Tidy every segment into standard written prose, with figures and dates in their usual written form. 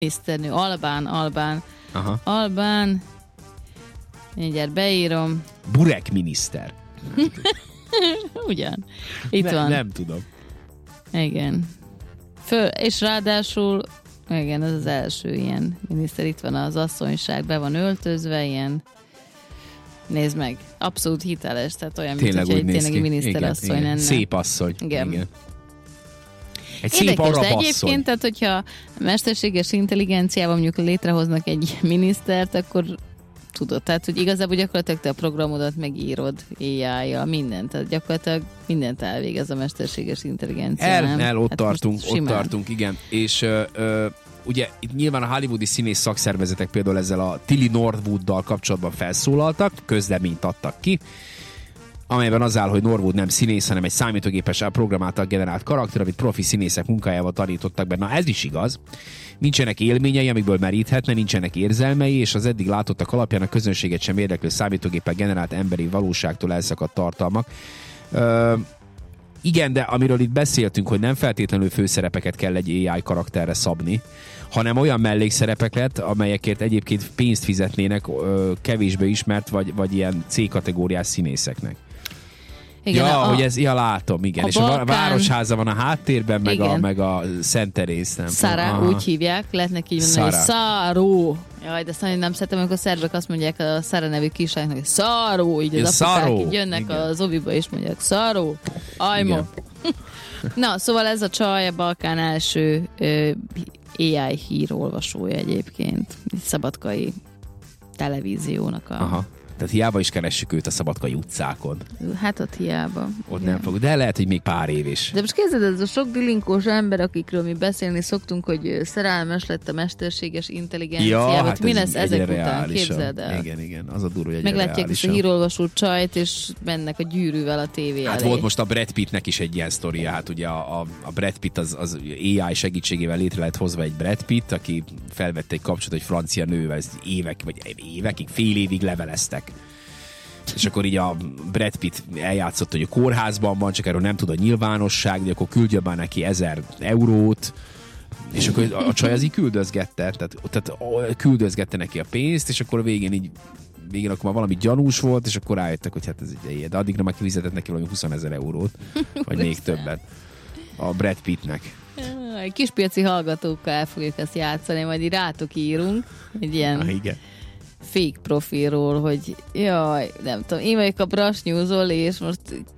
miniszternő, Albán. Aha. Albán, mindjárt beírom. Burek miniszter. Ugyan. Itt van. Nem tudom. Igen. És ráadásul, igen, ez az első ilyen miniszter, itt van az asszonyság, be van öltözve, ilyen, nézd meg, abszolút hiteles, tehát olyan, tényleg mint úgy hogyha egy néz tényleg ki. miniszterasszony Igen. lenne. Szép asszony. Igen. Egy szép Érdekes, arab de asszony. egyébként, tehát hogyha mesterséges intelligenciával mondjuk létrehoznak egy minisztert, akkor tudod, tehát hogy igazából gyakorlatilag te a programodat megírod AI-jal, mindent, tehát gyakorlatilag mindent elvégez a mesterséges intelligencia. Ott tartunk, igen. És ugye itt nyilván a hollywoodi színész szakszervezetek például ezzel a Tilly Norwooddal kapcsolatban felszólaltak, közleményt adtak ki, amelyben az áll, hogy Norwood nem színész, hanem egy számítógépes program által generált karakter, amit profi színészek munkájával tanítottak benne. Na ez is igaz. Nincsenek élményei, amikből meríthetne, nincsenek érzelmei, és az eddig látottak alapján a közönséget sem érdeklő számítógéppel generált emberi valóságtól elszakadt tartalmak. Igen, de amiről itt beszéltünk, hogy nem feltétlenül főszerepeket kell egy AI karakterre szabni, hanem olyan mellékszerepeket, amelyekért egyébként pénzt fizetnének kevésbé ismert, vagy ilyen C-kategóriás színészeknek. Igen, hogy ez, látom, igen. És Balkán... a városháza van a háttérben, meg a Szent Terész, nem Szara, úgy hívják, lehet neki így mondani, hogy Száró. Jaj, de aztán nem szeretem, amikor a szerbek azt mondják a Szara nevű kislánynak, hogy Száró, így az apukák így jönnek igen. Az oviba és mondják, Száró, ajmo. Na, szóval ez a csaj a Balkán első AI hírolvasója egyébként, szabadkai televíziónak a... Aha. Tehát hiába is keressük őt a szabadkai utcákon. Hát ott hiába. Ott nem fog, de lehet, hogy még pár év is. De most képzeld, ez a sok bilinkós ember, akikről mi beszélni szoktunk, hogy szerelmes lett a mesterséges intelligenciával. Ja, hát mi lesz ezek után? Képzeld el. Igen, az a durva, hogy meglátják ezt a hírolvasó csajt, és mennek a gyűrűvel a tévé hát elé. volt most a Brad Pittnek is egy ilyen sztoria. Hát ugye a Brad Pitt az AI segítségével létre lett hozva egy Brad Pitt, aki felvette egy kapcsolatot egy francia nővel, évekig, fél évig leveleztek. És akkor így a Brad Pitt eljátszott, hogy a kórházban van, csak erről nem tud a nyilvánosság, de akkor küldje már neki 1000 eurót, és akkor a csaj az így küldözgette, tehát küldözgette neki a pénzt, és akkor végén akkor már valami gyanús volt, és akkor rájöttek, hogy hát ez egy de addigra már kifizetett neki valami 20 000 eurót, vagy még többet a Brad Pittnek. Kispiaci hallgatókkal el fogjuk ezt játszani, majd így rátok írunk, egy ilyen... igen. fake profilról, hogy jaj, nem tudom, én vagyok a Brass News Oli, és most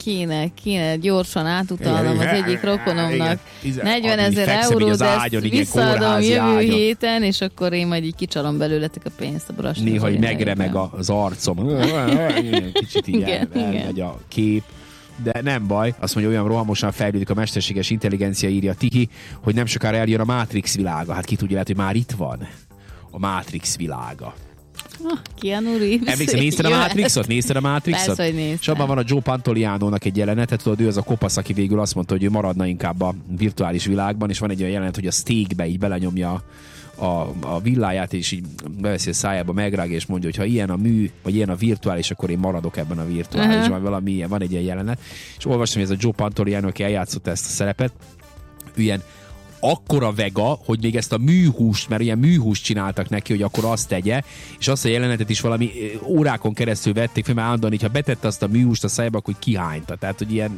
kéne gyorsan átutalnom az egyik rokonomnak 40 000 eurót, de ezt visszaadom jövő héten, és akkor én majd így kicsalom belőletek a pénzt a Brass News. Néha így megremeg az arcom. Kicsit így elmegy a kép. De nem baj, azt mondja, olyan rohamosan fejlődik a mesterséges intelligencia, írja Tiki, hogy nem sokára eljön a Matrix világa. Hát ki tudja, lehet, hogy már itt van a Matrix világa. Keanu Reeves. Emlékszel, nézted a Matrixot? Persze, hogy néztem. És abban van a Joe Pantolianónak egy jelenet, tudod, ő az a kopasz, aki végül azt mondta, hogy ő maradna inkább a virtuális világban, és van egy olyan jelenet, hogy a steakbe így belenyomja a villáját, és így beveszi a szájába, megrágja, és mondja, hogy ha ilyen a mű, vagy ilyen a virtuális, akkor én maradok ebben a virtuálisban, valami ilyen, van egy ilyen jelenet. És olvastam, hogy ez a Joe Pantoliano, aki eljátszotta ezt a szerepet, ő ilyen akkora vega, hogy még ezt a műhúst, mert ilyen műhúst csináltak neki, hogy akkor azt tegye, és azt a jelenetet is valami órákon keresztül vették fel, mert állandóan, hogyha betette azt a műhúst a szájába, akkor kihányta. Tehát, hogy ilyen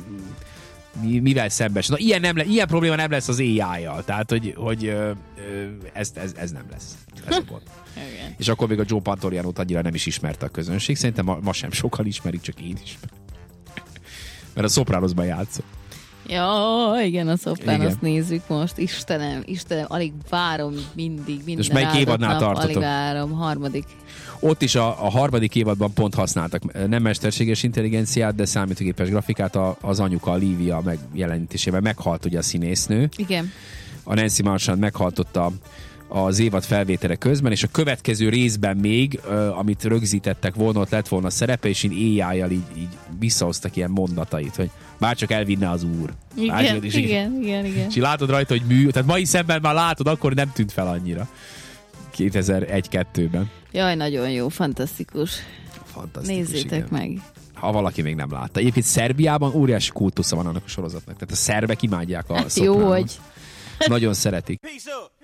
mivel szembes. Na, ilyen probléma nem lesz az AI-jal. Tehát, hogy ez nem lesz. Ez a pont. És akkor még a Joe Pantolianót annyira nem is ismerte a közönség. Szerintem ma sem sokan ismerik, csak én is. Mert a Sopranosban játszott. Ja, igen, a Sopranost nézzük most. Istenem, alig várom mindig, minden és melyik évadnál tartotok? Alig várom, harmadik. Ott is a harmadik évadban pont használtak nem mesterséges intelligenciát, de számítógépes grafikát, az anyuka, a Lívia megjelenítésében meghalt ugye a színésznő. Igen. A Nancy Marchand meghalt az évad felvétele közben, és a következő részben még, amit rögzítettek volna, ott lett volna szerepe, és így AI-jal így visszahoztak ilyen mondatait, hogy bárcsak elvinne az úr. Igen. És így látod rajta, hogy tehát mai szemben már látod, akkor nem tűnt fel annyira. 2001-2-ben. Jaj, nagyon jó, fantasztikus. Nézzétek igen. meg. Ha valaki még nem látta. Egyébként Szerbiában óriási kultusza van annak a sorozatnak. Tehát a szerbek imádják a Sopranost. Jó, hogy... Nagyon szeretik.